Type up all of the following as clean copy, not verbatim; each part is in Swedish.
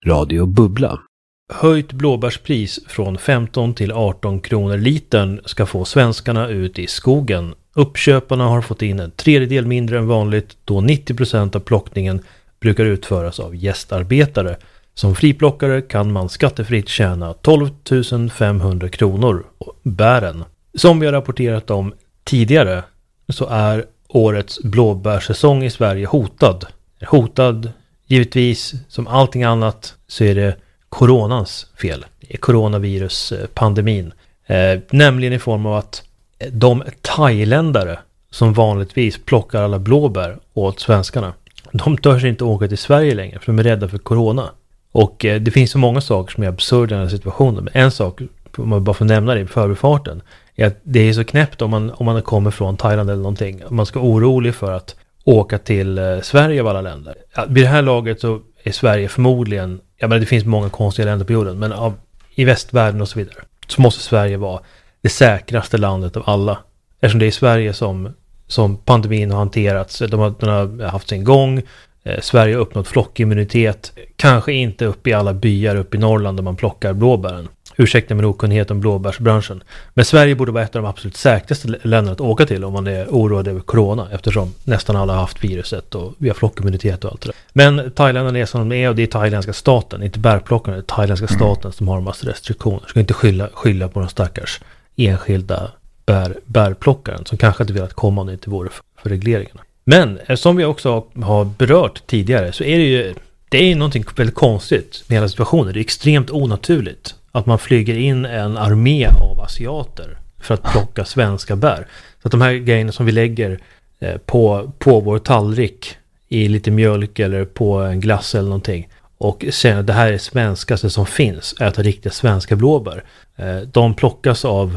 Radio Bubbla. Höjt blåbärspris från 15 till 18 kronor litern ska få svenskarna ut i skogen. Uppköparna har fått in en tredjedel mindre än vanligt då 90% av plockningen brukar utföras av gästarbetare. Som friplockare kan man skattefritt tjäna 12 500 kronor på bären. Som vi har rapporterat om tidigare så är årets blåbärssäsong i Sverige hotad. Hotad givetvis som allting annat så är det coronans fel. Det är coronaviruspandemin. Nämligen i form av att de thailändare som vanligtvis plockar alla blåbär åt svenskarna, de törs inte åka till Sverige längre för de är rädda för corona. Och det finns så många saker som är absurda i den här situationen. Men en sak, om man bara får nämna det i förbifarten, är att det är så knäppt om man kommer från Thailand eller någonting. Man ska vara orolig för att åka till Sverige av alla länder. Vid det här laget så är Sverige förmodligen, det finns många konstiga länder på jorden, men i västvärlden och så vidare så måste Sverige vara det säkraste landet av alla. Eftersom det är i Sverige som pandemin har hanterats. De har haft sin gång. Sverige har uppnått flockimmunitet. Kanske inte upp i alla byar upp i Norrland där man plockar blåbären. Ursäkta min okunnighet om blåbärsbranschen. Men Sverige borde vara ett av de absolut säkraste länderna att åka till om man är oroad över corona. Eftersom nästan alla har haft viruset och vi har flockimmunitet och allt det där. Men Thailand är som de är och det är thailändska staten. Inte bärplockarna, det är thailändska staten som har en massa restriktioner. Ska inte skylla på de stackars enskilda bärplockaren som kanske inte velat komma om det inte vore för regleringarna. Men som vi också har berört tidigare så är det är någonting väldigt konstigt med hela situationen. Det är extremt onaturligt att man flyger in en armé av asiater för att plocka svenska bär. Så att de här grejerna som vi lägger på vår tallrik i lite mjölk eller på en glass eller någonting och säger att det här är det svenskaste som finns, äta riktiga svenska blåbär. De plockas av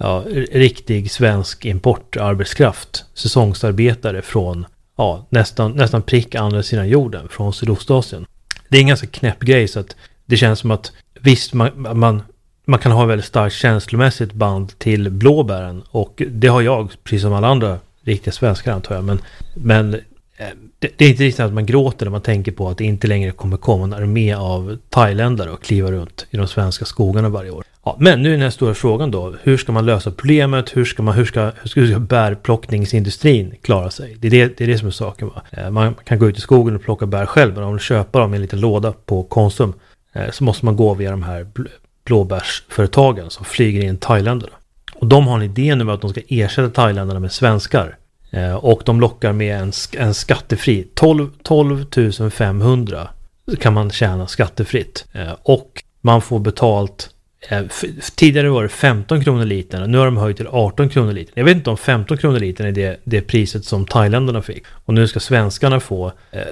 riktig svensk importarbetskraft, säsongsarbetare från nästan prick andra sidan jorden, från Sydostasien. Det är en ganska knäpp grej så att det känns som att visst man kan ha väldigt starkt känslomässigt band till blåbären och det har jag precis som alla andra riktiga svenskar antar jag, men det är inte riktigt att man gråter när man tänker på att det inte längre kommer komma en armé av thailändare och kliva runt i de svenska skogarna varje år. Ja, men nu är den här stora frågan då, hur ska man lösa problemet? Hur ska bärplockningsindustrin klara sig? Det är det som är saken. Va? Man kan gå ut i skogen och plocka bär själv, men om man köper dem i en liten låda på Konsum så måste man gå via de här blåbärsföretagen som flyger in thailändarna. Och de har en idé nu att de ska ersätta thailändarna med svenskar. Och de lockar med en skattefri 12 500 kan man tjäna skattefritt. Och man får betalt tidigare var det 15 kronor litern. Nu har de höjt till 18 kronor litern. Jag vet inte om 15 kronor litern är det priset som thailändarna fick. Och nu ska svenskarna få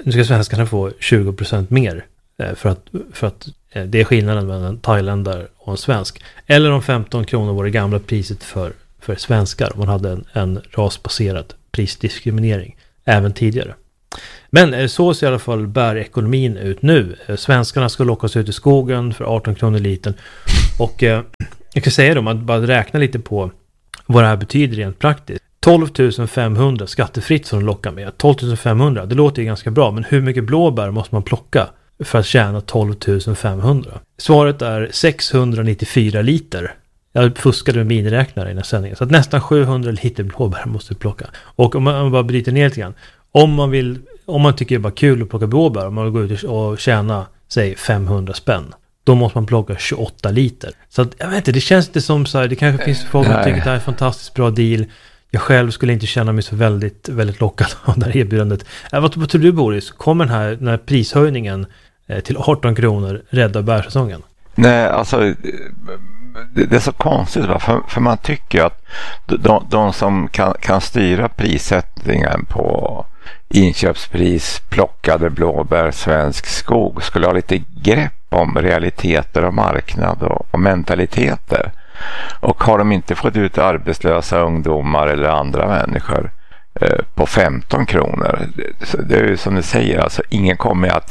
20% mer. För att det är skillnaden mellan en thailändare och en svensk. Eller om 15 kronor var det gamla priset för svenskar. Man hade en rasbaserad prisdiskriminering även tidigare. Men så ser i alla fall bärekonomin ut nu. Svenskarna ska lockas ut i skogen för 18 kronor litern. Och jag kan säga då, man bara räkna lite på vad det här betyder rent praktiskt. 12 500 skattefritt som de lockar med. 12 500, det låter ju ganska bra. Men hur mycket blåbär måste man plocka för att tjäna 12 500? Svaret är 694 liter. Jag fuskade med miniräknare i den här sändningen. Så att nästan 700 liter blåbär måste plocka. Och om man bara bryter ner lite grann. Om man tycker det är bara kul att plocka blåbär, om man går ut och tjäna, säg 500 spänn. Då måste man plocka 28 liter. Så att, jag vet inte, det känns inte som så här, det kanske finns folk som tycker att det här är en fantastiskt bra deal. Jag själv skulle inte känna mig så väldigt, väldigt lockad av det här erbjudandet. Vad tror du, Boris? Kommer den här prishöjningen till 18 kronor rädda bärsäsongen? Nej, alltså det är så konstigt, va? För man tycker att de som kan styra prissättningen på inköpspris, plockade blåbär, svensk skog skulle ha lite grepp om realiteter och marknad och mentaliteter. Och har de inte fått ut arbetslösa ungdomar eller andra människor på 15 kronor, det är ju som du säger, alltså ingen kommer att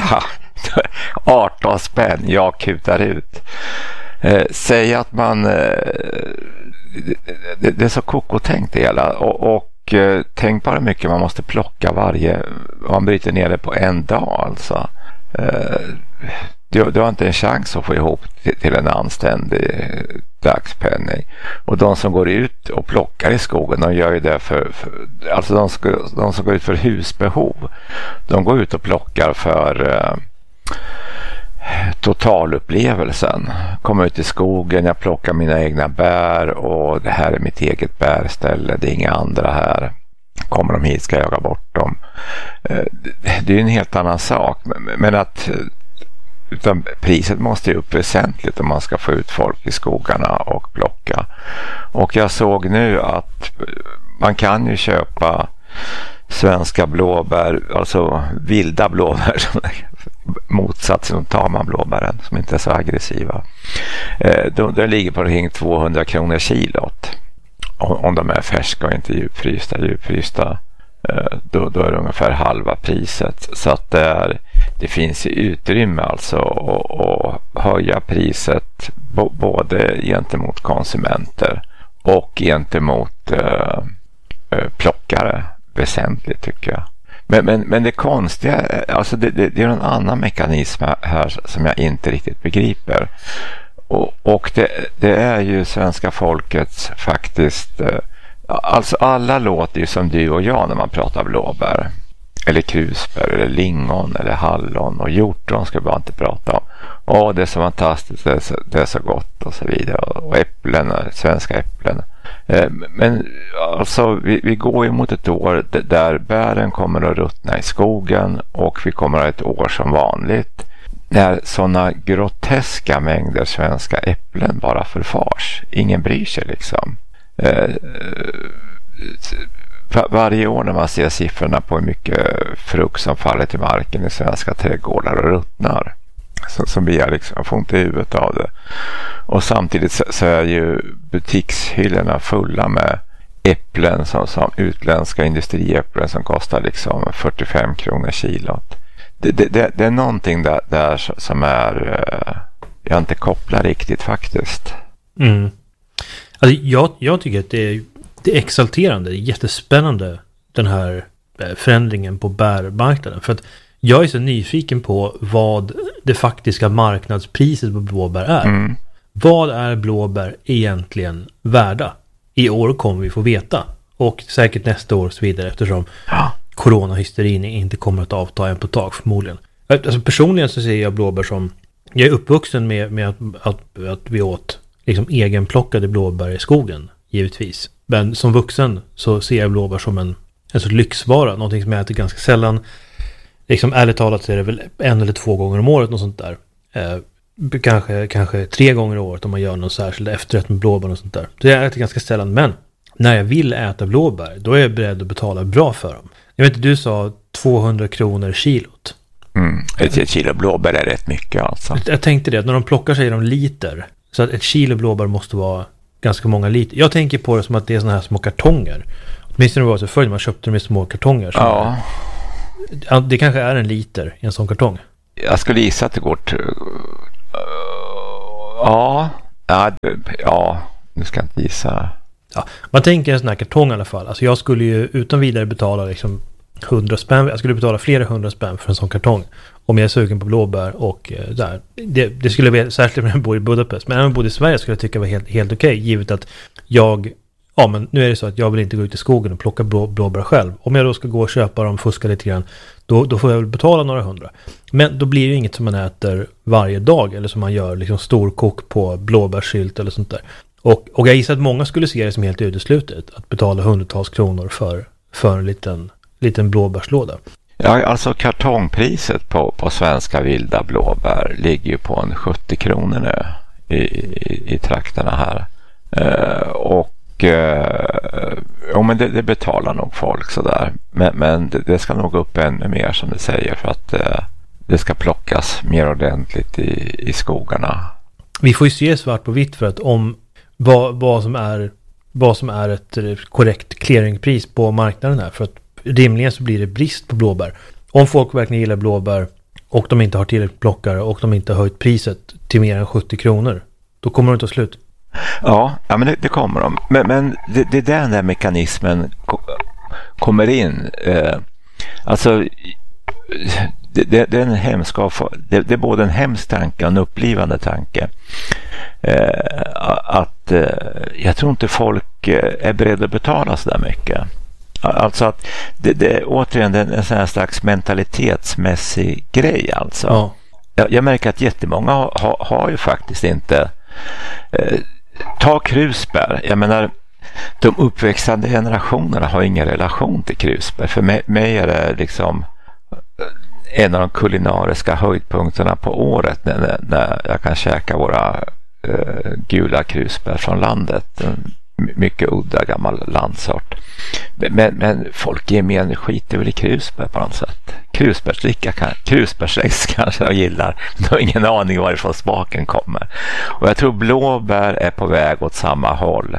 18 spänn, jag kutar ut. Säg att man det är så kokotänkt det hela och tänk bara hur mycket man måste plocka man bryter ner det på en dag alltså. du har inte en chans att få ihop till en anständig dagspenning. Och de som går ut och plockar i skogen, de gör ju det alltså de som går ut för husbehov, de går ut och plockar för totalupplevelsen. Komma ut i skogen, jag plockar mina egna bär och det här är mitt eget bärställe, det är inga andra här. Kommer de hit ska jag jaga bort dem. Det är en helt annan sak, men att utan priset måste ju upp väsentligt om man ska få ut folk i skogarna och plocka. Och jag såg nu att man kan ju köpa svenska blåbär, alltså vilda blåbär, motsatsen tar man blåbären som inte är så aggressiva. De ligger på kring 200 kronor kilot. Om de är färska och inte djupfrysta då är det ungefär halva priset. Så att det finns utrymme alltså att höja priset både gentemot konsumenter och gentemot plockare väsentligt, tycker jag. Men det konstiga, alltså det är en annan mekanism här som jag inte riktigt begriper. Och det är ju svenska folkets faktiskt, alltså alla låter ju som du och jag när man pratar blåbär eller krusbär eller lingon eller hallon, och hjortron ska vi bara inte prata om. Det är så fantastiskt, det är så gott och så vidare, och äpplen, svenska äpplen. Men alltså vi går ju mot ett år där bären kommer att ruttna i skogen, och vi kommer att ha ett år som vanligt när sådana groteska mängder svenska äpplen bara förfars. Ingen bryr sig liksom. Varje år när man ser siffrorna på hur mycket frukt som faller till marken i svenska trädgårdar och ruttnar, så blir jag liksom, får inte huvudet av det. Och samtidigt så är ju butikshyllorna fulla med äpplen som utländska industriäpplen som kostar liksom 45 kronor kilot. Det är någonting där som är jag inte kopplar riktigt faktiskt. Alltså jag tycker att det är exalterande, det är jättespännande, den här förändringen på bärmarknaden, för att jag är så nyfiken på vad det faktiska marknadspriset på blåbär är. Vad är blåbär egentligen värda? I år kommer vi få veta, och säkert nästa år och så vidare, eftersom coronahysterin inte kommer att avta en på tag förmodligen. Alltså personligen så ser jag blåbär som, jag är uppvuxen med att vi åt liksom egenplockade blåbär i skogen, givetvis. Men som vuxen så ser jag blåbär som en sorts lyxvara, någonting som jag äter ganska sällan. Liksom ärligt talat så är det väl 1 eller 2 gånger om året, något sånt där. Kanske 3 gånger om året om man gör någon särskild efterrätt med blåbär och sånt där. Så jag äter ganska sällan, men när jag vill äta blåbär, då är jag beredd att betala bra för dem. Jag vet inte, du sa 200 kronor kilot. Ett kilo blåbär är rätt mycket alltså. Jag tänkte det, när de plockar sig de liter, så att ett kilo blåbär måste vara ganska många liter. Jag tänker på det som att det är såna här små kartonger. Åtminstone var det så förr när man köpte dem i små kartonger. Ja. Det kanske är 1 liter i en sån kartong. Jag skulle gissa att det går till... nu ska jag inte gissa. Ja, man tänker en sån här kartong i alla fall. Alltså jag skulle ju utan vidare betala liksom 100 spänn. Jag skulle betala flera 100 spänn för en sån kartong. Om jag är sugen på blåbär och där. Det skulle vara särskilt när jag bor i Budapest. Men när jag bodde i Sverige skulle jag tycka det var helt okej. Givet att men nu är det så att jag vill inte gå ut i skogen och plocka blåbär själv. Om jag då ska gå och köpa dem, fuska lite grann, då får jag väl betala några 100. Men då blir det ju inget som man äter varje dag, eller som man gör liksom storkok på blåbärssylt eller sånt där. Och jag gissar att många skulle se det som helt uteslutet att betala 100-tals kronor för en liten blåbärslåda. Ja, alltså kartongpriset på svenska vilda blåbär ligger ju på en 70 kronor nu i trakterna här. Men det betalar nog folk sådär. Men det ska nog upp ännu mer, som du säger, för att det ska plockas mer ordentligt i skogarna. Vi får ju se svart på vitt för att vad som är ett korrekt clearingpris på marknaden här, för att rimligen så blir det brist på blåbär. Om folk verkligen gillar blåbär och de inte har tillräckligt plockare och de inte har höjt priset till mer än 70 kronor, då kommer det ta slut. Ja, men det kommer de. Men det är den där mekanismen kommer in. Alltså det är en hemsk, det är både en hemsk tanke och en upplivande tanke. Jag tror inte folk är beredda att betala så där mycket. Alltså att det är återigen en sån här slags mentalitetsmässig grej alltså. Ja. Jag märker att jättemånga har ju faktiskt inte ta krusbär. Jag menar, de uppväxande generationerna har ingen relation till krusbär. För mig är det liksom en av de kulinariska höjdpunkterna på året när jag kan käka våra gula krusbär från landet. Mycket udda gammal landsort. Men folk ger mer skit över i krusbär på något sätt. Krusbärsläsk kanske jag gillar. Men jag har ingen aning varifrån smaken kommer. Och jag tror blåbär är på väg åt samma håll.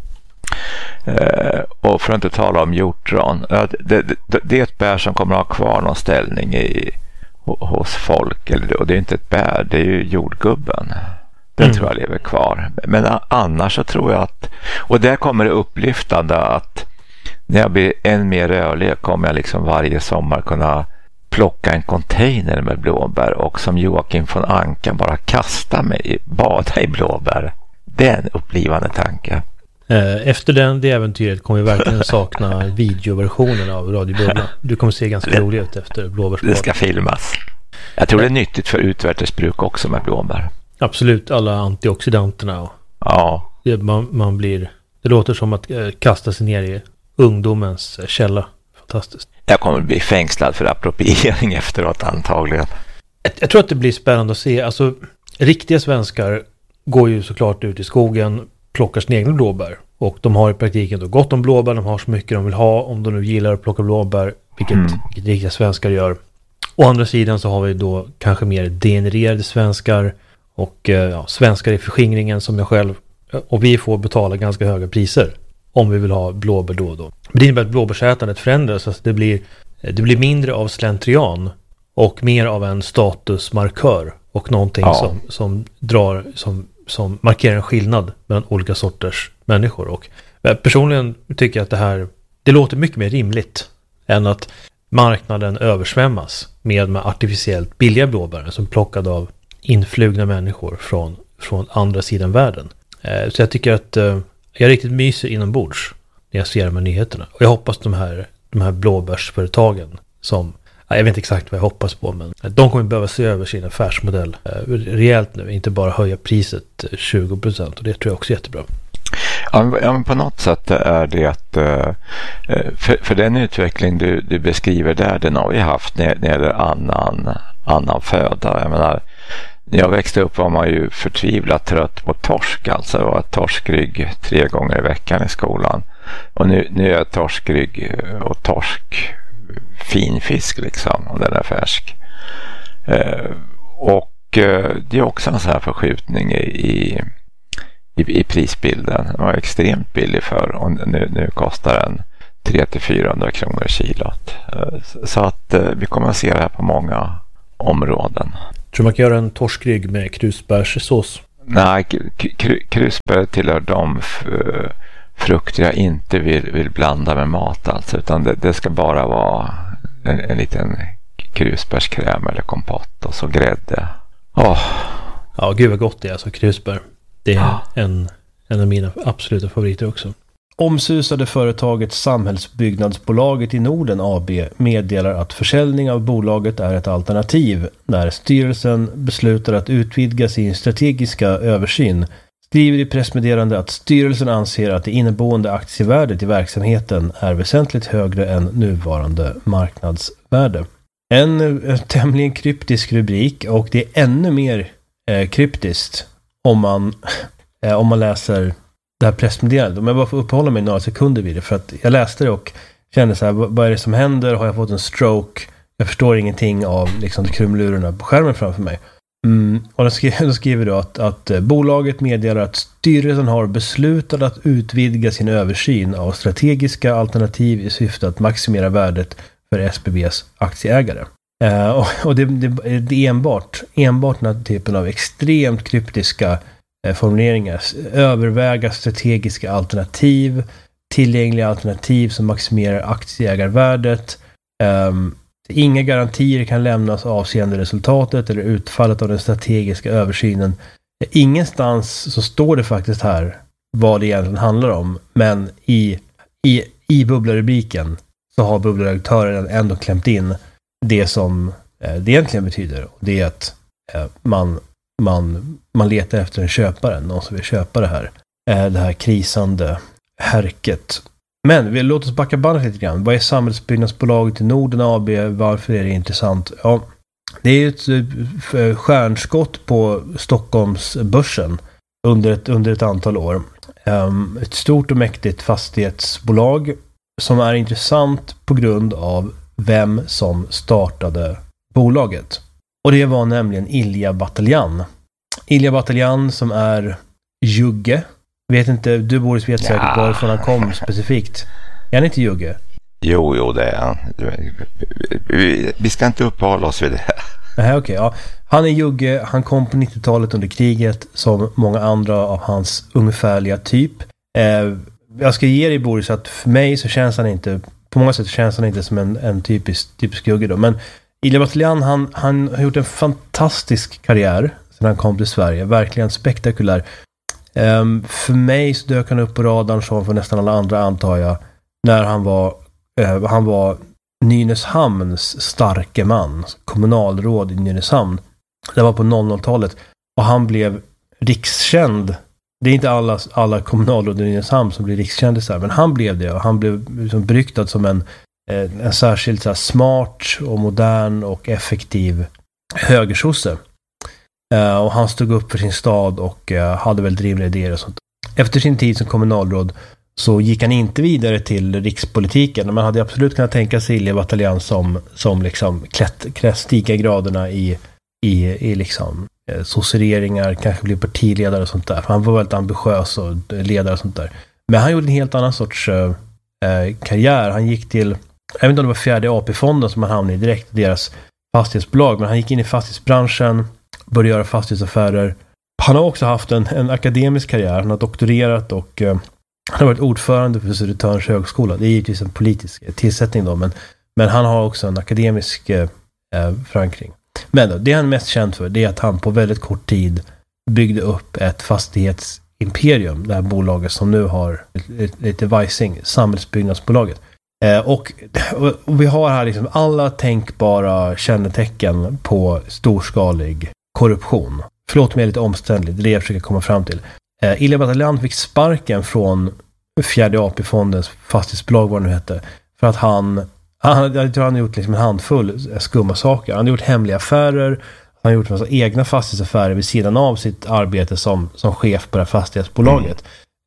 Och för att inte tala om hjortron. Det är ett bär som kommer att ha kvar någon ställning hos folk. Och det är inte ett bär, det är ju jordgubben. Den tror jag lever kvar. Men annars så tror jag att, och där kommer det upplyftande att när jag blir än mer rörlig kommer jag liksom varje sommar kunna plocka en container med blåbär och som Joakim von Anka bara kasta mig, bada i blåbär. Det är en upplivande tanke. Efter det äventyret kommer vi verkligen sakna videoversionen av Radio Bubbla. Du kommer se ganska rolig ut efter blåbärsbad. Det ska filmas. Jag tror det är nyttigt för utvärtesbruk också med blåbär. Absolut, alla antioxidanterna. Och ja. Man blir, det låter som att kasta sig ner i ungdomens källa. Fantastiskt. Jag kommer bli fängslad för appropriering efteråt antagligen. Jag tror att det blir spännande att se. Alltså, riktiga svenskar går ju såklart ut i skogen, plockar sina egna blåbär. Och de har i praktiken då gott om blåbär. De har så mycket de vill ha om de nu gillar att plocka blåbär. Vilket riktiga svenskar gör. Å andra sidan så har vi då kanske mer degenererade svenskar. Och svenskar i förskingringen som jag själv. Och vi får betala ganska höga priser om vi vill ha blåbär då och då. Men det innebär att blåbärsätandet förändras. Alltså det blir mindre av slentrian och mer av en statusmarkör. Och någonting som markerar en skillnad mellan olika sorters människor. Och personligen tycker jag att det låter mycket mer rimligt än att marknaden översvämmas med artificiellt billiga blåbär som plockade av influgna människor från andra sidan världen. Så jag tycker att jag riktigt myser inombords när jag ser de här nyheterna. Och jag hoppas de här blåbärsföretagen som, jag vet inte exakt vad jag hoppas på, men de kommer behöva se över sin affärsmodell rejält nu, inte bara höja priset 20%, och det tror jag också är jättebra. Ja, men på något sätt är det att för den utveckling du beskriver där, den har vi haft när det gäller annan föda. Jag menar, när jag växte upp var man ju förtvivlat trött på torsk. Alltså det var torskrygg 3 gånger i veckan i skolan. Och nu är jag torskrygg och torsk finfisk liksom, och den är färsk. Och det är också en sån här förskjutning i prisbilden. Den var extremt billig för, och nu kostar den 300-400 kronor kilot. Så att vi kommer att se det här på många områden. Tror man kan göra en torskrygg med krusbärssås? Nej, krusbär tillhör de frukter jag inte vill blanda med mat alltså, utan det ska bara vara en liten krusbärskräm eller kompott och så grädde. Ja, gud vad gott det är alltså, krusbär. Det är en av mina absoluta favoriter också. Omsusade företaget Samhällsbyggnadsbolaget i Norden AB meddelar att försäljning av bolaget är ett alternativ när styrelsen beslutar att utvidga sin strategiska översyn. Skriver i pressmeddelande att styrelsen anser att det inneboende aktievärdet i verksamheten är väsentligt högre än nuvarande marknadsvärde. En tämligen kryptisk rubrik, och det är ännu mer kryptiskt om man läser det här pressmeddelandet. Om jag bara får uppehålla mig några sekunder vid det, för att jag läste det och kände så här, vad är det som händer? Har jag fått en stroke? Jag förstår ingenting av liksom krumlurarna på skärmen framför mig. Och då skriver du att bolaget meddelar att styrelsen har beslutat att utvidga sin översyn av strategiska alternativ i syfte att maximera värdet för SBBs aktieägare. Och det är enbart den här typen av extremt kryptiska formuleringar. Överväga strategiska alternativ, tillgängliga alternativ som maximerar aktieägarvärdet. Inga garantier kan lämnas avseende resultatet eller utfallet av den strategiska översynen. Ingenstans så står det faktiskt här vad det egentligen handlar om. Men i bubblarubriken så har bubblaredaktören ändå klämt in det som det egentligen betyder. Det är att man letar efter en köpare, någon som vill köpa det här krisande härket. Men låt oss backa bandet lite grann. Vad är Samhällsbyggnadsbolaget i Norden AB? Varför är det intressant? Ja, det är ett stjärnskott på Stockholmsbörsen under ett antal år. Ett stort och mäktigt fastighetsbolag som är intressant på grund av vem som startade bolaget. Och det var nämligen Ilja Batljan. Ilja Batljan som är jugge. Vet inte, du Boris vet säkert varifrån han kom specifikt. Är han inte jugge? Jo, det är han. Vi ska inte uppehålla oss vid det här. Nej, okej. Ja. Han är jugge, han kom på 90-talet under kriget som många andra av hans ungefärliga typ. Jag ska ge dig Boris att för mig så känns han inte, på många sätt känns han inte som en typisk jugge då. Men Ilja Batljan, han har gjort en fantastisk karriär sedan han kom till Sverige. Verkligen spektakulär. För mig så dök han upp på radarn som för nästan alla andra antar jag när han var Nynäshamns starke man, kommunalråd i Nynäshamn. Det var på 00-talet och han blev rikskänd. Det är inte alla kommunalråd i Nynäshamn som blir rikskändisar, men han blev det och han blev liksom beryktad som en särskilt så här smart och modern och effektiv högersosse. Och han stod upp för sin stad och hade väl drivna idéer och sånt. Efter sin tid som kommunalråd så gick han inte vidare till rikspolitiken. Man hade absolut kunnat tänka sig Ilja Batljan som liksom stiga graderna i liksom socieringar, kanske bli partiledare och sånt där. För han var väldigt ambitiös och ledare och sånt där. Men han gjorde en helt annan sorts karriär. Han gick till, jag vet inte om det var fjärde AP-fonden som han hamnade i direkt i deras fastighetsbolag, men han gick in i fastighetsbranschen, började göra fastighetsaffärer. Han har också haft en akademisk karriär. Han har doktorerat och han har varit ordförande för Södertörns högskola. Det är givetvis en politisk tillsättning då, men han har också en akademisk förankring. Men då, det han är mest känd för det är att han på väldigt kort tid byggde upp ett fastighetsimperium. Det här bolaget som nu har lite vajsing, Samhällsbyggnadsbolaget. Och vi har här liksom alla tänkbara kännetecken på storskalig korruption. Förlåt mig, lite omständligt, det är det jag försöker komma fram till. Ilja Batljan fick sparken från fjärde AP-fondens fastighetsbolag, vad det nu hette, för att jag tror han har gjort liksom en handfull skumma saker. Han har gjort hemliga affärer, han har gjort en massa egna fastighetsaffärer vid sidan av sitt arbete som chef på det här fastighetsbolaget.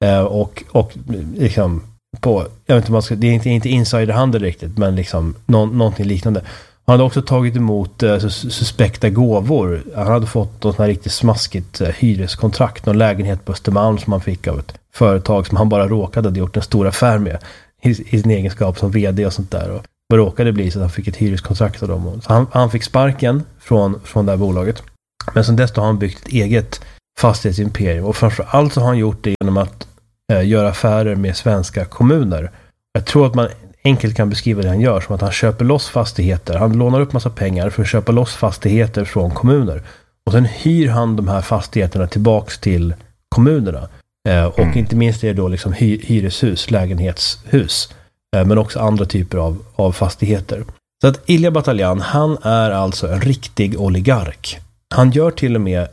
Och liksom på, jag vet inte, man ska, det är inte insiderhandel riktigt, men liksom någonting liknande. Han hade också tagit emot suspekta gåvor. Han hade fått något här riktigt smaskigt hyreskontrakt, någon lägenhet på Östermalm som han fick av ett företag som han bara råkade ha gjort en stor affär med i sin egenskap som vd och sånt där. Och vad råkade bli så att han fick ett hyreskontrakt av dem. Så han fick sparken från det här bolaget. Men sen dess då har han byggt ett eget fastighetsimperium. Och framförallt så har han gjort det genom att göra affärer med svenska kommuner. Jag tror att man enkelt kan beskriva det han gör som att han köper loss fastigheter. Han lånar upp massa pengar för att köpa loss fastigheter från kommuner. Och sen hyr han de här fastigheterna tillbaks till kommunerna. Och inte minst är det då liksom hyreshus, lägenhetshus. Men också andra typer av fastigheter. Så att Ilja Batljan, han är alltså en riktig oligark. Han gör till och med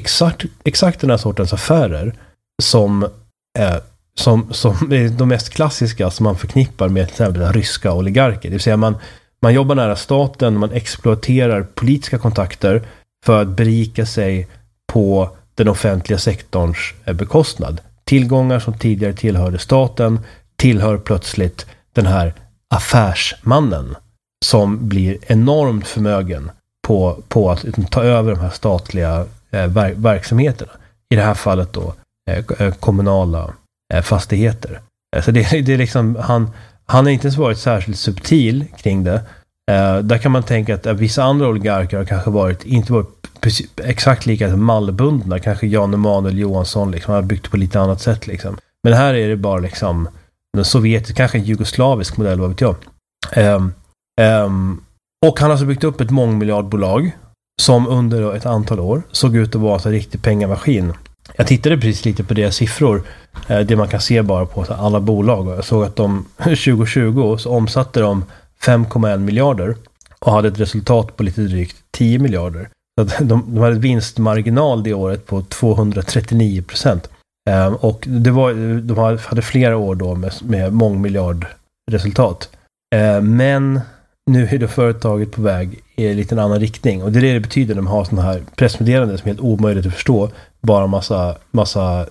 exakt den här sortens affärer som är de mest klassiska som man förknippar med till exempel ryska oligarker. Det vill säga man jobbar nära staten, man exploaterar politiska kontakter för att berika sig på den offentliga sektorns bekostnad. Tillgångar som tidigare tillhörde staten tillhör plötsligt den här affärsmannen som blir enormt förmögen på att ta över de här statliga verksamheterna. I det här fallet då kommunala fastigheter. Så det är liksom, han har inte ens varit särskilt subtil kring det. Där kan man tänka att vissa andra oligarker har kanske inte varit exakt lika mallbundna. Kanske Jan Emanuel Johansson liksom, har byggt på lite annat sätt liksom. Men här är det bara liksom den sovjetiska, kanske en jugoslavisk modell, vad vet jag. Och han har alltså byggt upp ett mångmiljardbolag som under ett antal år såg ut att vara en riktig pengamaskin. Jag tittade precis lite på deras siffror, det man kan se bara på alla bolag. Jag såg att de 2020 så omsatte de 5,1 miljarder och hade ett resultat på lite drygt 10 miljarder. Så att de hade ett vinstmarginal det året på 239%. Och de hade flera år då med mångmiljardresultat. Men nu är det företaget på väg i en liten annan riktning. Och det är det betyder när de har sådana här pressmeddelanden som är helt omöjligt att förstå. Bara massa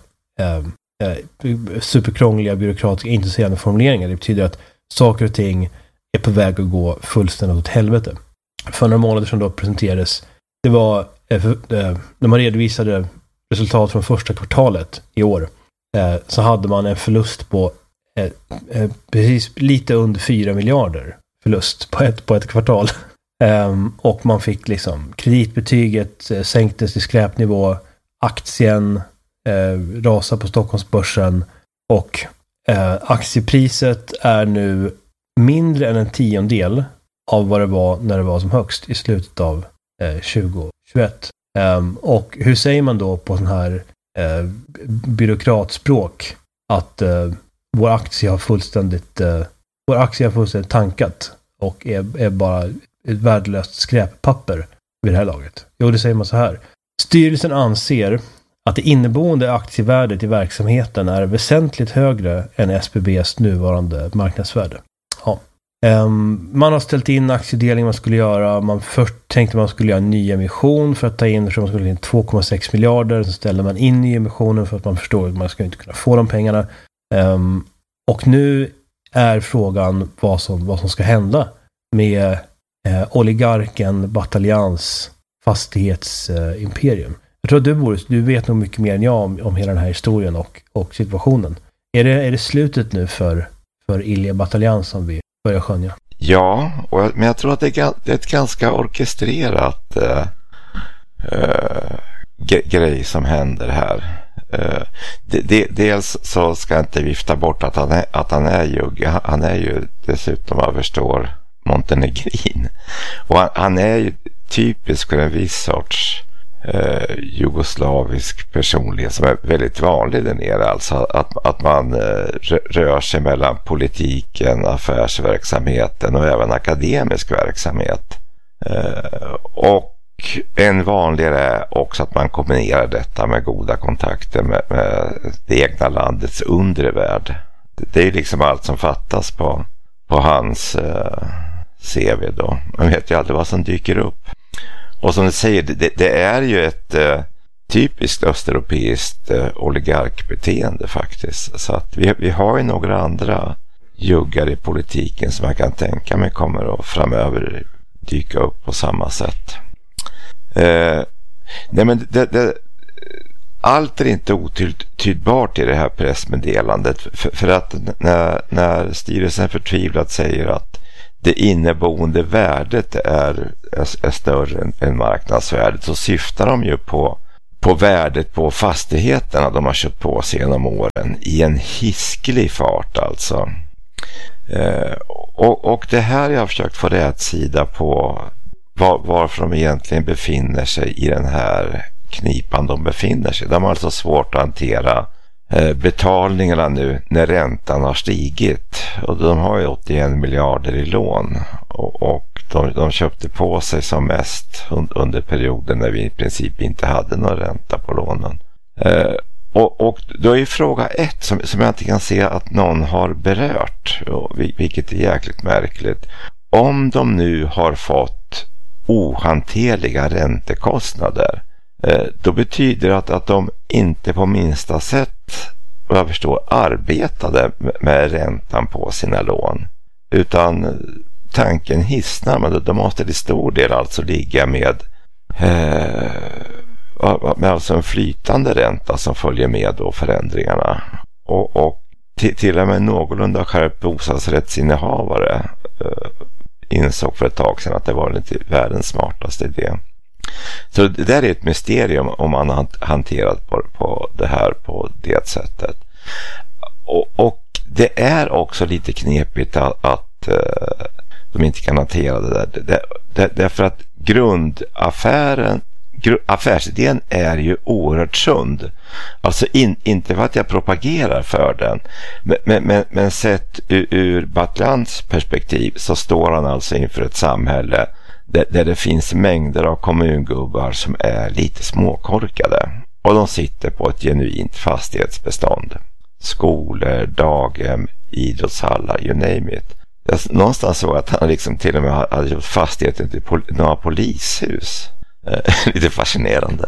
superkrångliga, byråkratiska, intresserande formuleringar. Det betyder att saker och ting är på väg att gå fullständigt åt helvete. För några månader som då presenterades, det var när man redovisade resultat från första kvartalet i år, så hade man en förlust på precis lite under 4 miljarder förlust på ett kvartal. Och man fick liksom kreditbetyget sänktes till skräpnivå, aktien rasar på Stockholmsbörsen och aktiepriset är nu mindre än en tiondel av vad det var när det var som högst i slutet av 2021. Och hur säger man då på sån här byråkratspråk att vår aktie har fullständigt tankat och är bara ett värdelöst skräppapper vid det här laget? Jo, det säger man så här. Styrelsen anser att det inneboende aktievärdet i verksamheten är väsentligt högre än SBBs nuvarande marknadsvärde. Ja. Man har ställt in aktiedelning man skulle göra. Först tänkte man skulle göra en ny emission för att ta in, så man skulle in 2,6 miljarder. Så ställde man in nyemissionen för att man förstår att man ska inte kunna få de pengarna. Och nu är frågan vad som ska hända med oligarken Bataljans fastighetsimperium. Jag tror att du vet nog mycket mer än jag om hela den här historien och situationen. Är det slutet nu för Ilja Bataljan som vi börjar skönja? Ja, men jag tror att det är ett ganska orkestrerat grej som händer här. Dels så ska jag inte vifta bort att han är jugg. Han är ju dessutom, jag förstår, montenegrin. Och han är ju typisk för en viss sorts jugoslavisk personlighet som är väldigt vanlig där nere. Alltså att man rör sig mellan politiken, affärsverksamheten och även akademisk verksamhet. Och en vanligare är också att man kombinerar detta med goda kontakter med det egna landets undre värld. Det är liksom allt som fattas på hans CV då. Man vet ju aldrig vad som dyker upp. Och som du säger, det är ju ett typiskt östeuropeiskt oligarkbeteende faktiskt. Så att vi har ju några andra juggar i politiken som jag kan tänka mig kommer att framöver dyka upp på samma sätt. Nej, men allt är inte otydbart i det här pressmeddelandet, för att när styrelsen förtvivlat säger att det inneboende värdet är större än marknadsvärdet, så syftar de ju på värdet på fastigheterna de har köpt på sig genom åren i en hiskelig fart alltså. Och det här jag har försökt få rätt sida på varför de egentligen befinner sig i den här knipan de befinner sig. De har alltså svårt att hantera betalningarna nu när räntan har stigit, och de har ju 81 miljarder i lån, och de köpte på sig som mest under perioden när vi i princip inte hade någon ränta på lånen. Och då är ju fråga ett som jag inte kan se att någon har berört, vilket är jäkligt märkligt. Om de nu har fått ohanterliga räntekostnader, då betyder det att de inte på minsta sätt, vad jag förstår, arbetade med räntan på sina lån, utan tanken hissnar, men de måste till stor del alltså ligga med alltså en flytande ränta som följer med då förändringarna, och till och med någorlunda skärpt bostadsrättsinnehavare insåg för ett tag sedan att det var inte världens smartaste idé. Så det där är ett mysterium om man har hanterat på det här på det sättet. Och det är också lite knepigt att de inte kan hantera det där. Därför att affärsidén är ju oerhört sund. Alltså inte för att jag propagerar för den, men sett ur Batlans perspektiv så står han alltså inför ett samhälle där det finns mängder av kommungubbar som är lite småkorkade, och de sitter på ett genuint fastighetsbestånd. Skolor, daghem, idrottshallar, you name it. Någonstans så att han liksom till och med hade gjort fastigheten till några polishus. Lite fascinerande.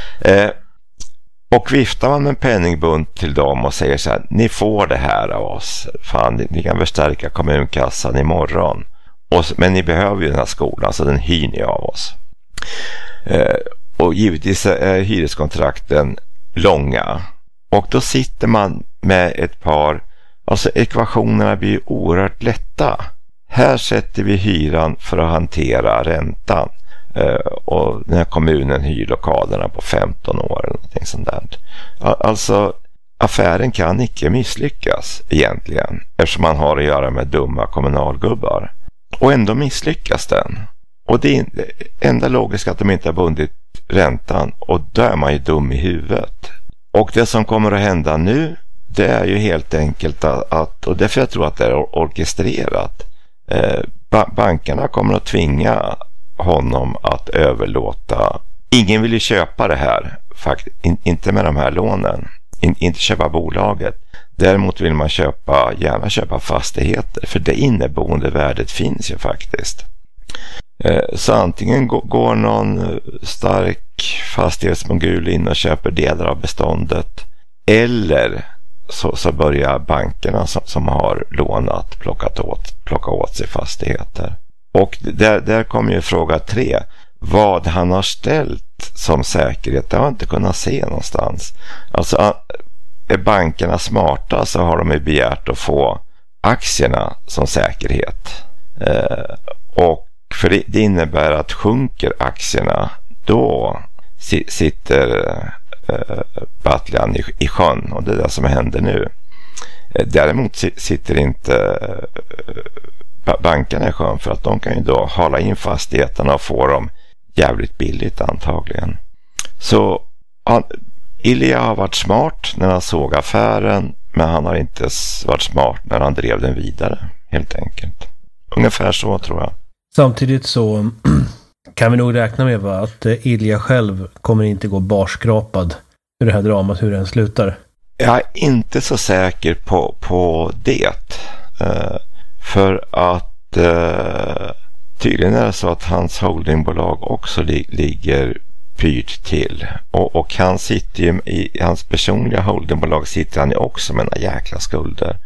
Och viftar man med en penningbunt till dem och säger så här: ni får det här av oss. Fan, ni kan förstärka kommunkassan imorgon. Men ni behöver ju den här skolan, så den hyr ni av oss. Och givetvis är hyreskontrakten långa. Och då sitter man med ett par, alltså ekvationerna blir oerhört lätta. Här sätter vi hyran för att hantera räntan. Och den här kommunen hyr lokalerna på 15 år eller någonting sånt där. Alltså affären kan inte misslyckas egentligen, eftersom man har att göra med dumma kommunalgubbar. Och ändå misslyckas den. Och det är enda logiskt att de inte har bundit räntan, och då är man ju dum i huvudet. Och det som kommer att hända nu, det är ju helt enkelt att, och därför jag tror att det är orkestrerat, bankerna kommer att tvinga honom att överlåta. Ingen vill ju köpa det här, inte med de här lånen, inte köpa bolaget. Däremot vill man gärna köpa fastigheter, för det inneboende värdet finns ju faktiskt. Så antingen går någon stark fastighetsmogul in och köper delar av beståndet, eller så börjar bankerna som har lånat plocka åt sig fastigheter. Och där kommer ju fråga 3. Vad han har ställt som säkerhet, det har jag inte kunnat se någonstans. Alltså är bankerna smarta, så har de ju begärt att få aktierna som säkerhet. Och för det innebär att sjunker aktierna, då sitter Batljan i sjön, och det är det som händer nu. Däremot sitter inte bankerna i sjön, för att de kan ju då hala in fastigheterna och få dem jävligt billigt antagligen. Så Ilja har varit smart när han såg affären, men han har inte varit smart när han drev den vidare, helt enkelt. Ungefär så tror jag. Samtidigt så kan vi nog räkna med att Ilja själv kommer inte gå barskrapad ur det här dramat, hur den slutar. Jag är inte så säker på det. För att tydligen är det så att hans holdingbolag också ligger pyrt till. Och han sitter ju i hans personliga holdingbolag, sitter han ju också med några jäkla skulder.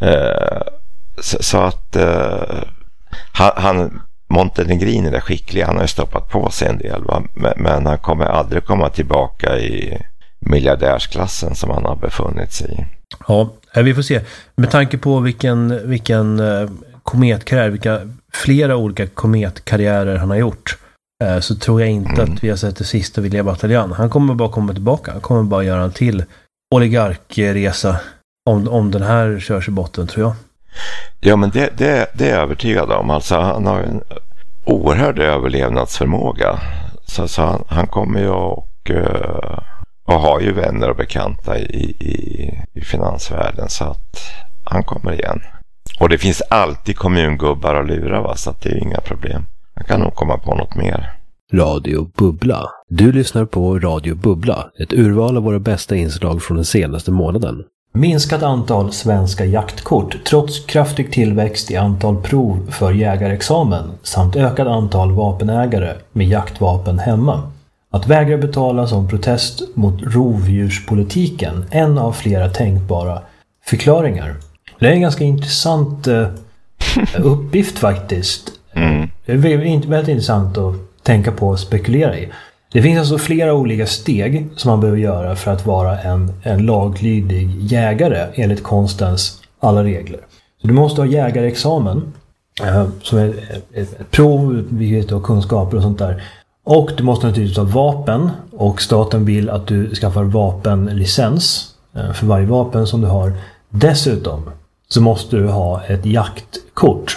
Så att han Montenegrin är där skicklig. Han har ju stoppat på sig en del, va? Men han kommer aldrig komma tillbaka i miljardärsklassen som han har befunnit sig i. Ja, vi får se. Med tanke på vilken kometkarriär, vilka flera olika kometkarriärer han har gjort, så tror jag inte att vi har sett det sista av Ilja Batljan. Han kommer bara komma tillbaka. Han kommer bara göra en till oligarkresa om den här körs i botten, tror jag. Ja, men det är jag övertygad om. Alltså, han har en oerhörd överlevnadsförmåga. Så han kommer ju och har ju vänner och bekanta i finansvärlden, så att han kommer igen. Och det finns alltid kommungubbar att lura, va? Så att det är inga problem. Jag kan nog komma på något mer. Radio Bubbla. Du lyssnar på Radio Bubbla, ett urval av våra bästa inslag från den senaste månaden. Minskat antal svenska jaktkort trots kraftig tillväxt i antal prov för jägarexamen samt ökad antal vapenägare med jaktvapen hemma. Att vägra betala som protest mot rovdjurspolitiken, en av flera tänkbara förklaringar. Det är en ganska intressant uppgift faktiskt. Det är väldigt intressant att tänka på och spekulera i. Det finns alltså flera olika steg som man behöver göra för att vara en laglydig jägare enligt konstens alla regler. Så du måste ha jägarexamen som är ett prov, vilket har kunskaper och sånt där. Och du måste naturligtvis ha vapen, och staten vill att du skaffar vapenlicens för varje vapen som du har. Dessutom så måste du ha ett jaktkort.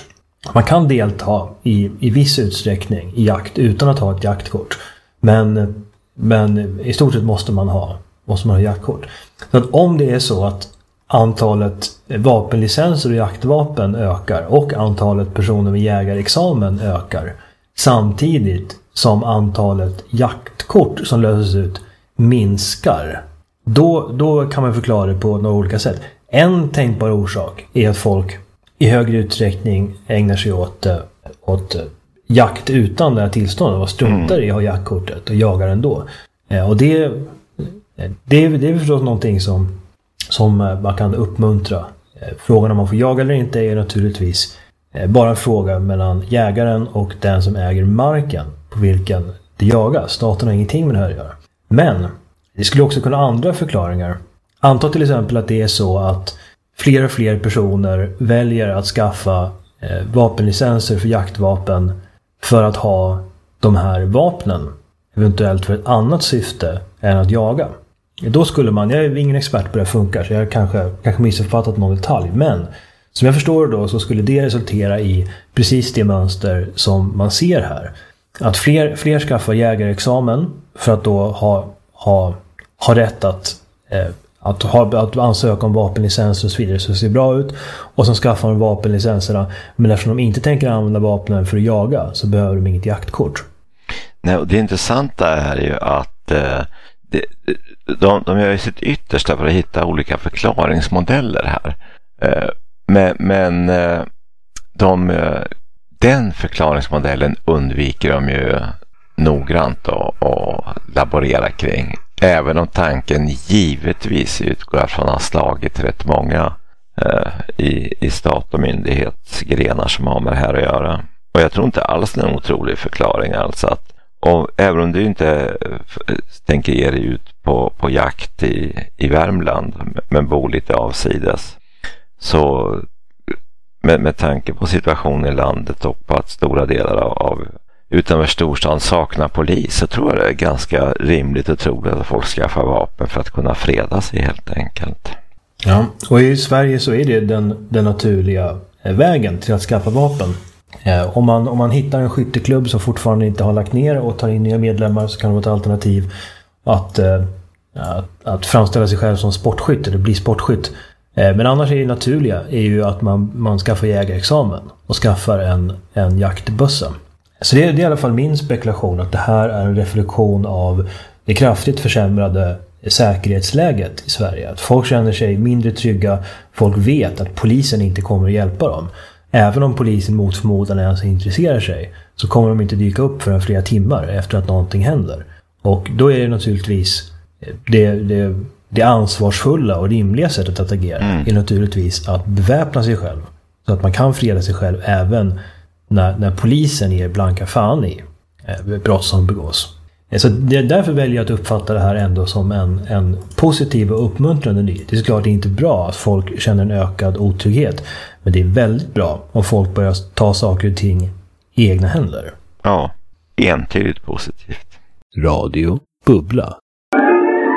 man kan delta i viss utsträckning i jakt utan att ha ett jaktkort. Men i stort sett måste man ha jaktkort. Så att om det är så att antalet vapenlicenser och jaktvapen ökar och antalet personer med jägarexamen ökar samtidigt som antalet jaktkort som löses ut minskar, då kan man förklara det på några olika sätt. En tänkbar orsak är att folk i högre utsträckning ägnar sig åt jakt utan det här tillståndet och struntar i att ha jaktkortet och jagar ändå. Och det är förstås någonting som man kan uppmuntra. Frågan om man får jaga eller inte är naturligtvis bara en fråga mellan jägaren och den som äger marken på vilken det jagas. Staten har ingenting med det här att göra. Men det skulle också kunna ha andra förklaringar. Anta till exempel att det är så att fler och fler personer väljer att skaffa vapenlicenser för jaktvapen för att ha de här vapnen eventuellt för ett annat syfte än att jaga. Då skulle man, jag är ingen expert på det här funkar så jag kanske missuppfattat någon detalj, men som jag förstår då så skulle det resultera i precis det mönster som man ser här. Att fler skaffar jägarexamen för att då ha rätt att ansöka om vapenlicenser och så vidare så det ser bra ut. Och så skaffar de vapenlicenserna, men eftersom de inte tänker använda vapnen för att jaga så behöver de inget jaktkort. Nej, och det intressanta är ju att de gör ju sitt yttersta för att hitta olika förklaringsmodeller här. Men den förklaringsmodellen undviker de ju noggrant att laborera kring. Även om tanken givetvis utgår från att ha slagit rätt många i stat- och myndighetsgrenar som har med det här att göra. Och jag tror inte alls det är en otrolig förklaring alltså att även om du inte tänker ge dig ut på jakt i Värmland men bor lite avsides så med tanke på situationen i landet och på att stora delar av utanför storstan saknar polis så tror jag det är ganska rimligt och troligt att folk skaffar vapen för att kunna freda sig helt enkelt. Ja, och i Sverige så är det den naturliga vägen till att skaffa vapen. Om man hittar en skytteklubb som fortfarande inte har lagt ner och tar in nya medlemmar så kan det vara ett alternativ att framställa sig själv som sportskytt eller bli sportskytt. Men annars är det naturliga är ju att man skaffar jägarexamen och skaffar en jaktbössa. Så det är i alla fall min spekulation att det här är en reflektion av det kraftigt försämrade säkerhetsläget i Sverige. Att folk känner sig mindre trygga, folk vet att polisen inte kommer att hjälpa dem. Även om polisen mot förmodan ens intresserar sig så kommer de inte dyka upp förrän flera timmar efter att någonting händer. Och då är det naturligtvis det ansvarsfulla och rimliga sättet att agera är naturligtvis att beväpna sig själv. Så att man kan freda sig själv även när polisen ger blanka fan i brott som begås. Så därför väljer jag att uppfatta det här ändå som en positiv och uppmuntrande nyhet. Det är såklart inte bra att folk känner en ökad otrygghet. Men det är väldigt bra om folk börjar ta saker och ting i egna händer. Ja, entydigt positivt. Radio Bubbla.